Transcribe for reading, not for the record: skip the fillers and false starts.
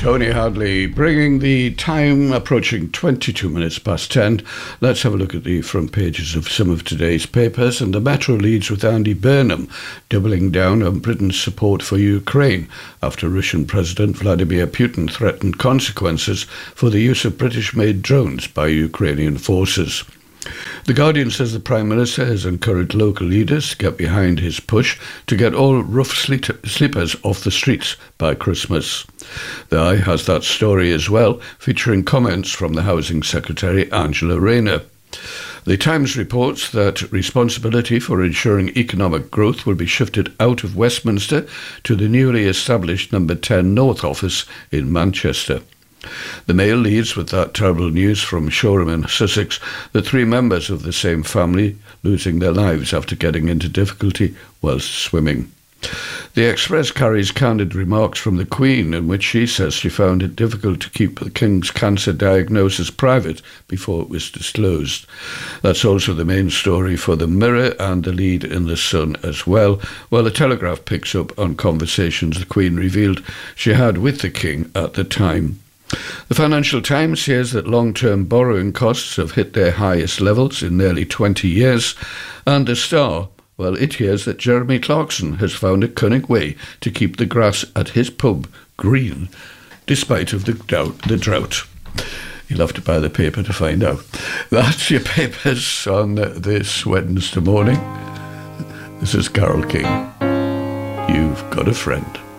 Tony Hadley bringing the time approaching 22 minutes past 10. Let's have a look at the front pages of some of today's papers. And the Metro leads with Andy Burnham doubling down on Britain's support for Ukraine after Russian President Vladimir Putin threatened consequences for the use of British-made drones by Ukrainian forces. The Guardian says the Prime Minister has encouraged local leaders to get behind his push to get all rough sleepers off the streets by Christmas. The Eye has that story as well, featuring comments from the Housing Secretary Angela Rayner. The Times reports that responsibility for ensuring economic growth will be shifted out of Westminster to the newly established No. 10 North office in Manchester. The Mail leads with that terrible news from Shoreham in Sussex, the 3 members of the same family losing their lives after getting into difficulty whilst swimming. The Express carries candid remarks from the Queen in which she says she found it difficult to keep the King's cancer diagnosis private before it was disclosed. That's also the main story for the Mirror and the lead in the Sun as well, while the Telegraph picks up on conversations the Queen revealed she had with the King at the time. The Financial Times says that long-term borrowing costs have hit their highest levels in nearly 20 years, and The Star, well, it hears that Jeremy Clarkson has found a cunning way to keep the grass at his pub green, despite of the drought. You'll have to buy the paper to find out. That's your papers on this Wednesday morning. This is Carol King. You've got a friend.